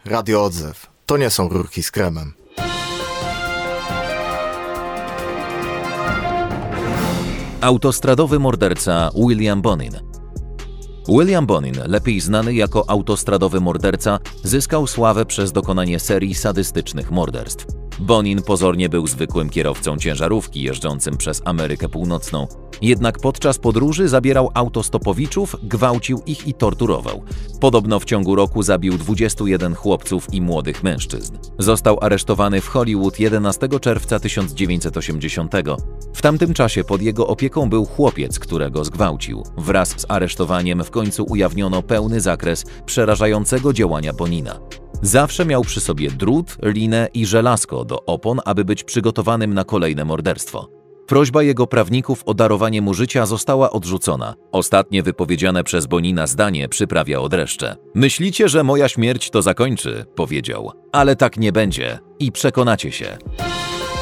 Radio Odzew. To nie są rurki z kremem. Autostradowy morderca William Bonin. William Bonin, lepiej znany jako autostradowy morderca, zyskał sławę przez dokonanie serii sadystycznych morderstw. Bonin pozornie był zwykłym kierowcą ciężarówki jeżdżącym przez Amerykę Północną. Jednak podczas podróży zabierał autostopowiczów, gwałcił ich i torturował. Podobno w ciągu roku zabił 21 chłopców i młodych mężczyzn. Został aresztowany w Hollywood 11 czerwca 1980. W tamtym czasie pod jego opieką był chłopiec, którego zgwałcił. Wraz z aresztowaniem w końcu ujawniono pełny zakres przerażającego działania Bonina. Zawsze miał przy sobie drut, linę i żelazko do opon, aby być przygotowanym na kolejne morderstwo. Prośba jego prawników o darowanie mu życia została odrzucona. Ostatnie wypowiedziane przez Bonina zdanie przyprawia dreszcze. Myślicie, że moja śmierć to zakończy, powiedział. Ale tak nie będzie i przekonacie się.